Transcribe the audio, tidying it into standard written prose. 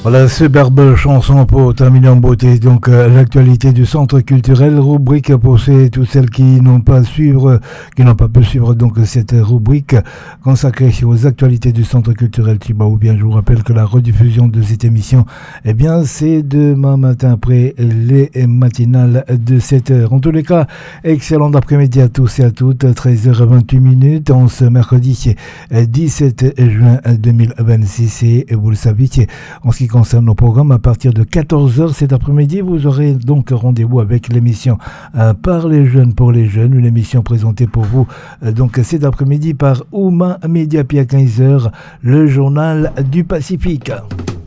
Voilà, superbe chanson pour terminer en beauté. Donc, l'actualité du centre culturel, rubrique pour toutes celles qui n'ont pas pu suivre donc cette rubrique consacrée aux actualités du centre culturel Tiba. Ou bien, je vous rappelle que la rediffusion de cette émission, eh bien, c'est demain matin après les matinales de 7h. En tous les cas, excellent après-midi à tous et à toutes. 13h28 en ce mercredi 17 juin 2026. Et vous le savez, en ce qui concerne nos programmes, à partir de 14h cet après-midi, vous aurez donc rendez-vous avec l'émission Par les jeunes pour les jeunes, une émission présentée pour vous donc cet après-midi par Ouma Media, puis à 15h, le journal du Pacifique.